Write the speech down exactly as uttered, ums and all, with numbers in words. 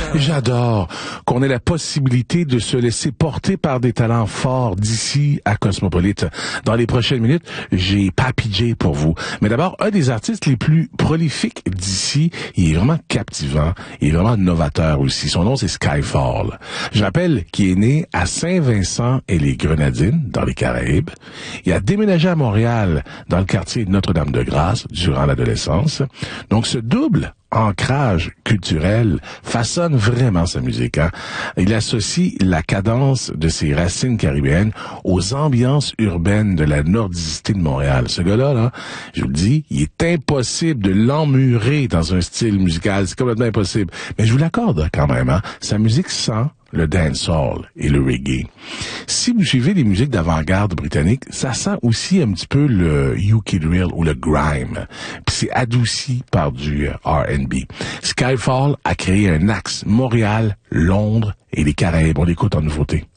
J'adore qu'on ait la possibilité de se laisser porter par des talents forts d'ici à Cosmopolite. Dans les prochaines minutes, j'ai Papi J pour vous. Mais d'abord, un des artistes les plus prolifiques d'ici, il est vraiment captivant, il est vraiment novateur aussi. Son nom, c'est Skyfall. Je rappelle qu'il est né à Saint-Vincent et les Grenadines, dans les Caraïbes. Il a déménagé à Montréal, dans le quartier Notre-Dame-de-Grâce, durant l'adolescence. Donc, ce double ancrage culturel façonne vraiment sa musique. Hein? Il associe la cadence de ses racines caribéennes aux ambiances urbaines de la nordicité de Montréal. Ce gars-là, là, je vous le dis, il est impossible de l'emmurer dans un style musical. C'est complètement impossible. Mais je vous l'accorde quand même. Hein? Sa musique sent le dancehall et le reggae. Si vous suivez les musiques d'avant-garde britanniques, ça sent aussi un petit peu le U K drill ou le grime. Puis c'est adouci par du R and B. Skyfall a créé un axe Montréal, Londres et les Caraïbes. On l'écoute en nouveauté.